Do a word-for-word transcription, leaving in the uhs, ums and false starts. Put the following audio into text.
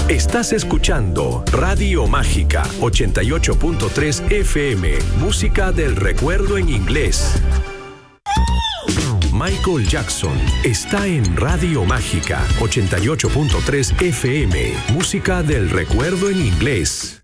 Estás escuchando Radio Mágica ochenta y ocho punto tres F M, música del recuerdo en inglés. Michael Jackson está en Radio Mágica ochenta y ocho punto tres F M, música del recuerdo en inglés.